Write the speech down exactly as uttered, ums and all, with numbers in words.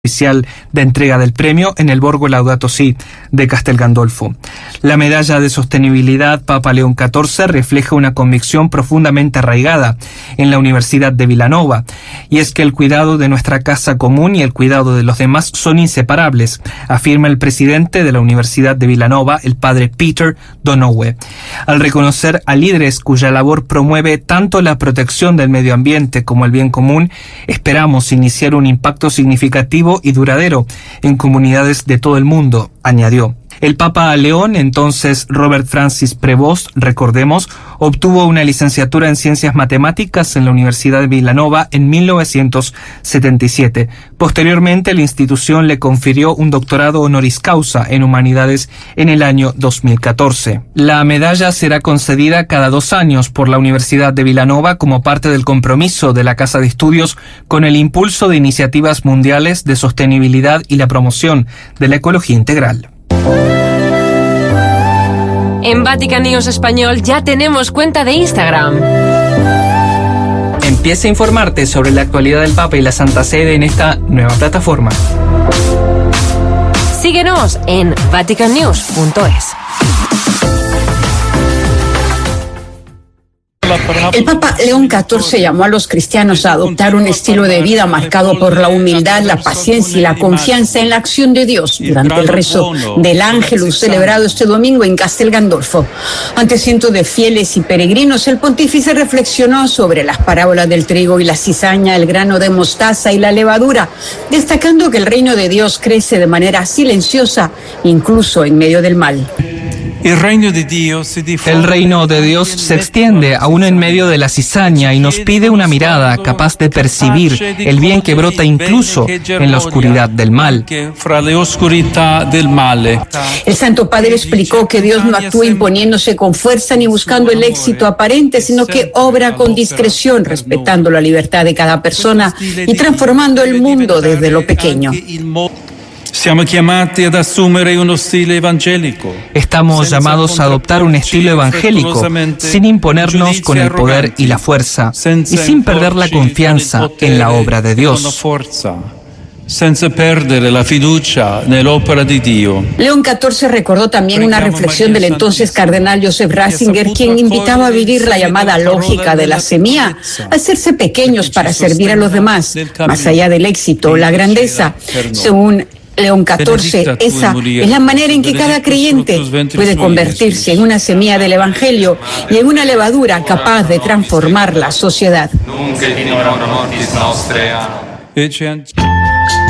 oficial de entrega del premio en el Borgo Laudato Si de Castel Gandolfo. La medalla de sostenibilidad Papa León catorce refleja una convicción profundamente arraigada en la Universidad de Vilanova, y es que el cuidado de nuestra casa común y el cuidado de los demás son inseparables, afirma el presidente de la Universidad de Vilanova, el padre Peter Donoghue, al reconocer a líderes cuya labor promueve tanto la protección del medio ambiente como el bien común. Esperamos iniciar un impacto significativo y duradero en comunidades de todo el mundo, añadió. El Papa León, entonces Robert Francis Prevost, recordemos, obtuvo una licenciatura en Ciencias Matemáticas en la Universidad de Vilanova en mil novecientos setenta y siete. Posteriormente, la institución le confirió un doctorado honoris causa en Humanidades en el año dos mil catorce. La medalla será concedida cada dos años por la Universidad de Vilanova como parte del compromiso de la Casa de Estudios con el impulso de iniciativas mundiales de sostenibilidad y la promoción de la ecología integral. En Vatican News Español ya tenemos cuenta de Instagram. Empieza a informarte sobre la actualidad del Papa y la Santa Sede en esta nueva plataforma. Síguenos en vatican news punto es. El Papa León catorce llamó a los cristianos a adoptar un estilo de vida marcado por la humildad, la paciencia y la confianza en la acción de Dios durante el rezo del Ángelus celebrado este domingo en Castel Gandolfo. Ante cientos de fieles y peregrinos, el pontífice reflexionó sobre las parábolas del trigo y la cizaña, el grano de mostaza y la levadura, destacando que el reino de Dios crece de manera silenciosa, incluso en medio del mal. El reino de Dios se extiende aún en medio de la cizaña y nos pide una mirada capaz de percibir el bien que brota incluso en la oscuridad del mal. El Santo Padre explicó que Dios no actúa imponiéndose con fuerza ni buscando el éxito aparente, sino que obra con discreción, respetando la libertad de cada persona y transformando el mundo desde lo pequeño. Estamos llamados a adoptar un estilo evangélico sin imponernos con el poder y la fuerza y sin perder la confianza en la obra de Dios. León catorce recordó también una reflexión del entonces cardenal Joseph Ratzinger, quien invitaba a vivir la llamada lógica de la semilla, a hacerse pequeños para servir a los demás, más allá del éxito o la grandeza. Según León catorce, esa es la manera en que cada creyente puede convertirse en una semilla del Evangelio y en una levadura capaz de transformar la sociedad.